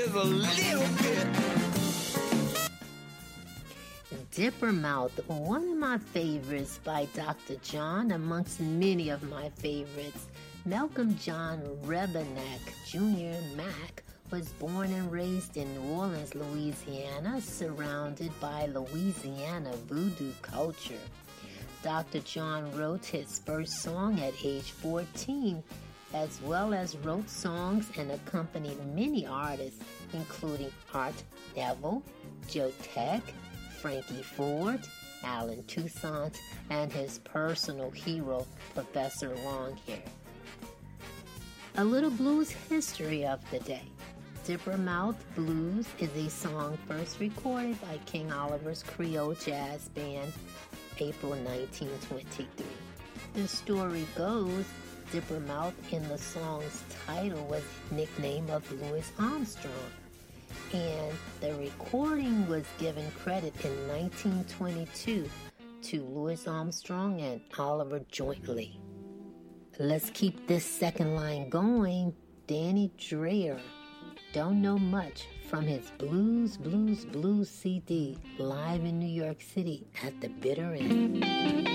Just a little bit. Dipper Mouth, one of my favorites by Dr. John, amongst many of my favorites. Malcolm John Rebenak Jr. Mack was born and raised in New Orleans, Louisiana, surrounded by Louisiana voodoo culture. Dr. John wrote his first song at age 14, as well as wrote songs and accompanied many artists, including Art Neville, Joe Tech, Frankie Ford, Alan Toussaint, and his personal hero, Professor Longhair. A little blues history of the day. Dipper Mouth Blues is a song first recorded by King Oliver's Creole Jazz Band, April 1923. The story goes, Dipper Mouth in the song's title was a nickname of Louis Armstrong, and the recording was given credit in 1922 to Louis Armstrong and Oliver jointly. Let's keep this second line going. Danny Dreyer, Don't Know Much, from his Blues CD, live in New York City at the bitter end.